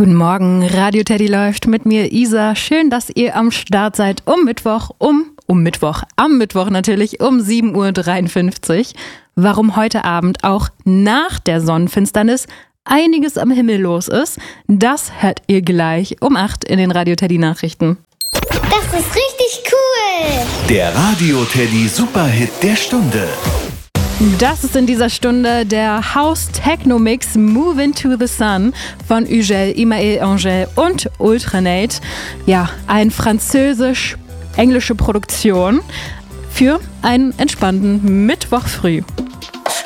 Guten Morgen, Radio Teddy läuft mit mir, Isa. Schön, dass ihr am Start seid am Mittwoch natürlich um 7.53 Uhr. Warum heute Abend auch nach der Sonnenfinsternis einiges am Himmel los ist, das hört ihr gleich um 8 in den Radio Teddy Nachrichten. Das ist richtig cool! Der Radio Teddy Superhit der Stunde. Das ist in dieser Stunde der House-Techno-Mix Move Into the Sun von Ugel, Imael Angel und Ultranate. Ja, eine französisch-englische Produktion für einen entspannten Mittwoch früh.